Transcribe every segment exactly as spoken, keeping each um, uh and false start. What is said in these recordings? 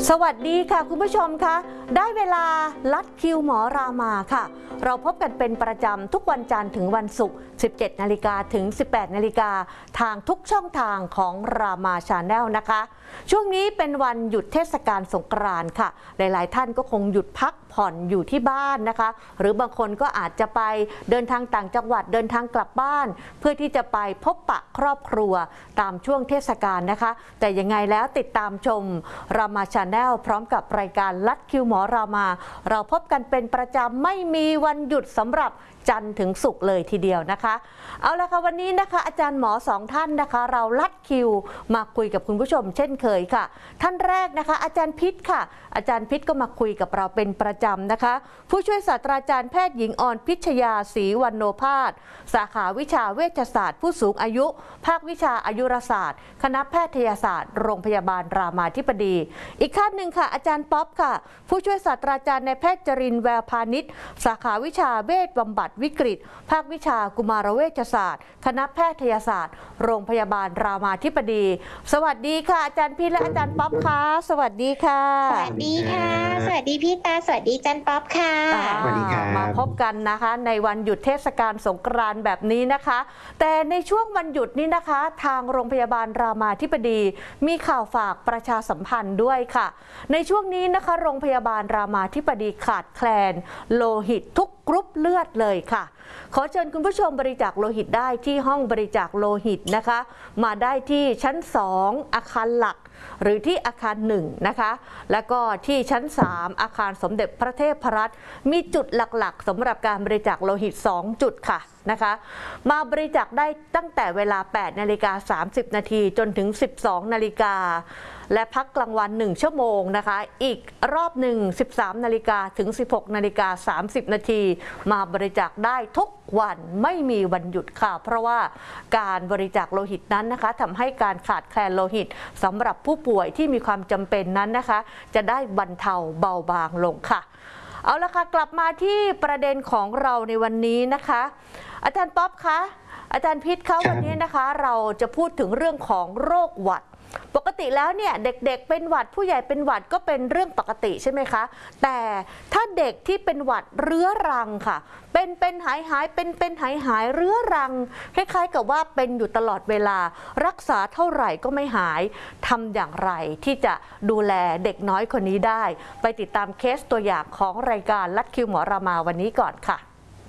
สวัสดีค่ะคุณผู้ชมคะได้เวลาลัดคิวหมอรามาค่ะเราพบกันเป็นประจำทุกวันจันทร์ถึงวันศุกร์ สิบเจ็ดนาฬิกาถึง สิบแปดนาฬิกาทางทุกช่องทางของรามาชาแนลนะคะช่วงนี้เป็นวันหยุดเทศกาลสงกรานต์ค่ะหลายๆท่านก็คงหยุดพักผ่อนอยู่ที่บ้านนะคะหรือบางคนก็อาจจะไปเดินทางต่างจังหวัดเดินทางกลับบ้านเพื่อที่จะไปพบปะครอบครัวตามช่วงเทศกาลนะคะแต่ยังไงแล้วติดตามชมรามาชาแนลพร้อมกับรายการลัดคิวหมอรามาเราพบกันเป็นประจำไม่มีวันหยุดสำหรับจันทร์ถึงศุกร์เลยทีเดียวนะคะเอาละค่ะวันนี้นะคะอาจารย์หมอสองท่านนะคะเราลัดคิวมาคุยกับคุณผู้ชมเช่นเคยค่ะท่านแรกนะคะอาจารย์พิษค่ะอาจารย์พิษก็มาคุยกับเราเป็นประจำนะคะผู้ช่วยศาสตราจารย์แพทย์หญิงออนพิชยาศรีวรรณโภาสสาขาวิชาเวชศาสตร์ผู้สูงอายุภาควิชาอายุรศาสตร์คณะแพทยศาสตร์โรงพยาบาลรามาธิบดีอีกท่านหนึ่งค่ะอาจารย์ป๊อปค่ะผู้ช่วยศาสตราจารย์นายแพทย์จรินทร์แววพาณิชย์สาขาวิชาเวชบำบัดวิกฤตภาควิชากุมารเวชศาสตร์คณะแพทยศาสตร์โรงพยาบาลรามาธิบดีสวัสดีค่ะอาจารย์พี่และอาจารย์ป๊อปค่ะสวัสดีค่ะสวัสดีค่ะสวัสดีพี่ตาสวัสดีอาจารย์ป๊อปค่ะสวัสดีค่ะมาพบกันนะคะในวันหยุดเทศกาลสงกรานต์แบบนี้นะคะแต่ในช่วงวันหยุดนี้นะคะทางโรงพยาบาลรามาธิบดีมีข่าวฝากประชาสัมพันธ์ด้วยค่ะในช่วงนี้นะคะโรงพยาบาลรามาธิบดีขาดแคลนโลหิตทุกกรุ๊ปเลือดเลยค่ะขอเชิญคุณผู้ชมบริจาคโลหิตได้ที่ห้องบริจาคโลหิตนะคะมาได้ที่ชั้นสองอาคารหลักหรือที่อาคารหนึ่งนะคะแล้วก็ที่ชั้นสามอาคารสมเด็จพระเทพรัตน์มีจุดหลักๆสำหรับการบริจาคโลหิตสองจุดค่ะนะคะมาบริจาคได้ตั้งแต่เวลา แปดนาฬิกาสามสิบนาทีจนถึง สิบสองนาฬิกาและพักกลางวันหนึ่งชั่วโมงนะคะอีกรอบหนึ่ง สิบสามนาฬิกาถึง สิบหกนาฬิกาสามสิบนาทีมาบริจาคได้ทุกวันไม่มีวันหยุดค่ะเพราะว่าการบริจาคโลหิตนั้นนะคะทำให้การขาดแคลนโลหิตสำหรับผู้ป่วยที่มีความจำเป็นนั้นนะคะจะได้บรรเทาเบาบางลงค่ะเอาละค่ะกลับมาที่ประเด็นของเราในวันนี้นะคะอาจารย์ป๊อปคะอาจารย์พิษคะวันนี้นะคะเราจะพูดถึงเรื่องของโรคหวัดปกติแล้วเนี่ยเด็กๆเป็นหวัดผู้ใหญ่เป็นหวัดก็เป็นเรื่องปกติใช่ไหมคะแต่ถ้าเด็กที่เป็นหวัดเรื้อรังค่ะเป็นเป็นหายหายเป็นเป็นหายหายเรื้อรังคล้ายๆกับว่าเป็นอยู่ตลอดเวลารักษาเท่าไหร่ก็ไม่หายทำอย่างไรที่จะดูแลเด็กน้อยคนนี้ได้ไปติดตามเคสตัวอย่างของรายการลัดคิวหมอรามาวันนี้ก่อนค่ะ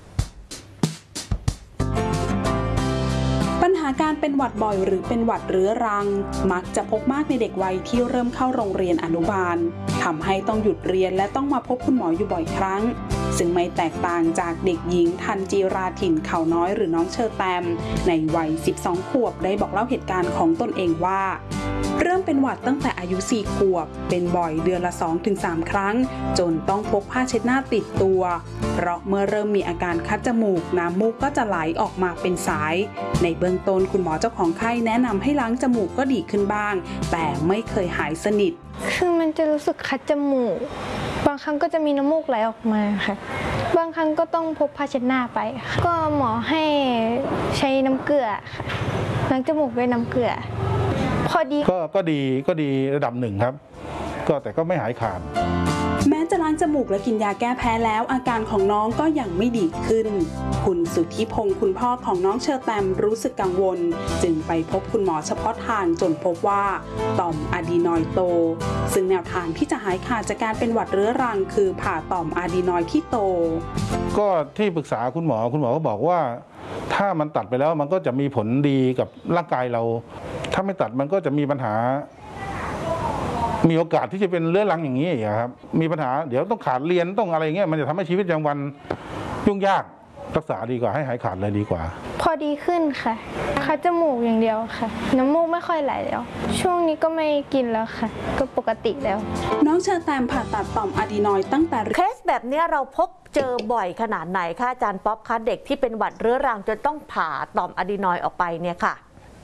ปัญหาการเป็นหวัดบ่อยหรือเป็นหวัดเรื้อรังมักจะพบมากในเด็กวัยที่เริ่มเข้าโรงเรียนอนุบาลทำให้ต้องหยุดเรียนและต้องมาพบคุณหมออยู่บ่อยครั้งซึ่งไม่แตกต่างจากเด็กหญิงทันจีราถิ่นเขาน้อยหรือน้องเชอแตมในวัยสิบสองขวบได้บอกเล่าเหตุการณ์ของตนเองว่าเริ่มเป็นหวัดตั้งแต่อายุสี่ขวบเป็นบ่อยเดือนละ สองถึงสาม ครั้งจนต้องพกผ้าเช็ดหน้าติดตัวเพราะเมื่อเริ่มมีอาการคัดจมูกน้ำมูกก็จะไหลออกมาเป็นสายในเบื้องต้นคุณหมอเจ้าของไข้แนะนำให้ล้างจมูกก็ดีขึ้นบ้างแต่ไม่เคยหายสนิทคือมันจะรู้สึกคัดจมูกบางครั้งก็จะมีน้ำมูกไหลออกมาค่ะบางครั้งก็ต้องพกผ้าเช็ดหน้าไปก็หมอให้ใช้น้ำเกลือค่ะล้างจมูกด้วยน้ำเกลือพอดีก็ก็ดีก็ดีระดับหนึ่งครับก็แต่ก็ไม่หายขาดแม้จะล้างจมูกและกินยาแก้แพ้แล้วอาการของน้องก็ยังไม่ดีขึ้นคุณสุทธิพงศ์คุณพ่อของน้องเชอแตมรู้สึกกังวลจึงไปพบคุณหมอเฉพาะทางจนพบว่าต่อมอะดีนอยด์โตซึ่งแนวทางที่จะหายขาดจากการเป็นหวัดเรื้อรังคือผ่าต่อมอะดีนอยด์ที่โตก็ที่ปรึกษาคุณหมอคุณหมอก็บอกว่าถ้ามันตัดไปแล้วมันก็จะมีผลดีกับร่างกายเราถ้าไม่ตัดมันก็จะมีปัญหามีโอกาสที่จะเป็นเรื้อรังอย่างนี้ครับมีปัญหาเดี๋ยวต้องขาดเรียนต้องอะไรเงี้ยมันจะทำให้ชีวิตประจำวันยุ่งยากรักษาดีกว่าให้หายขาดเลยดีกว่าพอดีขึ้นค่ะคัดจมูกอย่างเดียวค่ะน้ำมูกไม่ค่อยไหลแล้วช่วงนี้ก็ไม่กินแล้วค่ะก็ปกติแล้วน้องเชอแตมผ่าตัดต่อมอะดีนอยด์ตั้งแต่เคสแบบนี้เราพบเจอบ่อยขนาดไหนคะอาจารย์ป๊อปคะเด็กที่เป็นหวัดเรื้อรังจนต้องผ่าต่อมอะดีนอยด์ออกไปเนี่ยค่ะ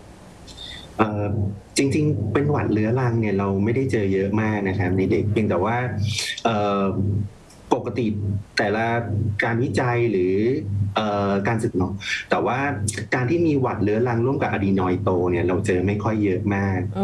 จริงๆเป็นหวัดเรื้อรังเนี่ยเราไม่ได้เจอเยอะมากนะครับในเด็กเพียงแต่ว่าปกติแต่ละการวิจัยหรือการศึกเนาะแต่ว่าการที่มีหวัดเรื้อรังร่วมกับอะดีนอยด์โตเนี่ยเราเจอไม่ค่อยเยอะมาก